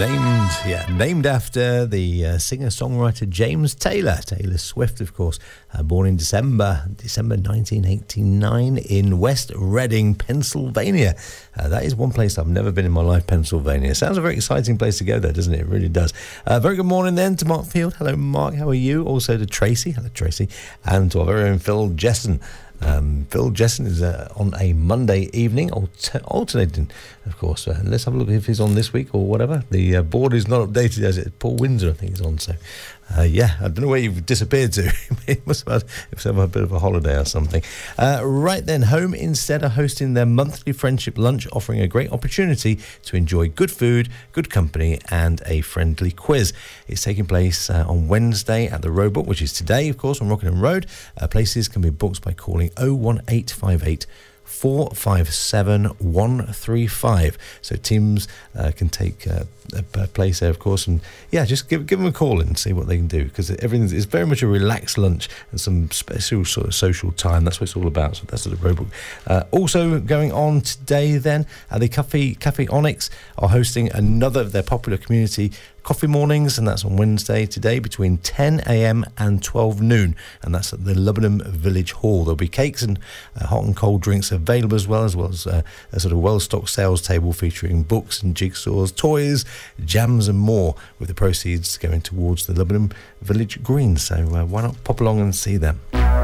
Named after the singer-songwriter James Taylor Swift, of course, born in December 1989 in West Reading, Pennsylvania. That is one place I've never been in my life, Pennsylvania. Sounds a very exciting place to go there, doesn't it? It really does. Very good morning then to Mark Field. Hello, Mark. How are you? Also to Tracy. Hello, Tracy. And to our very own Phil Jesson. Phil Jesson is on a Monday evening, alternating, of course. Let's have a look if he's on this week or whatever. The board is not updated as it. Paul Windsor, I think, is on. So, I don't know where you've disappeared to. He must have had a bit of a holiday or something. Right then, Home Instead are hosting their monthly friendship lunch, offering a great opportunity to enjoy good food, good company, and a friendly quiz. It's taking place on Wednesday at the Roebuck, which is today, of course, on Rockingham Road. Places can be booked by calling 01858 457 135. So teams can take a place there, of course, and just give them a call and see what they can do, because everything is very much a relaxed lunch and some special sort of social time. That's what it's all about. So that's at the Roebuck. Also going on today then, the Cafe Onyx are hosting another of their popular community coffee mornings, and that's on Wednesday today between 10 a.m. and 12 noon, and that's at the Lubbock Village Hall. There'll be cakes and hot and cold drinks available, as well as a sort of well-stocked sales table featuring books and jigsaws, toys, jams and more, with the proceeds going towards the Lubbock Village Green. So why not pop along and see them?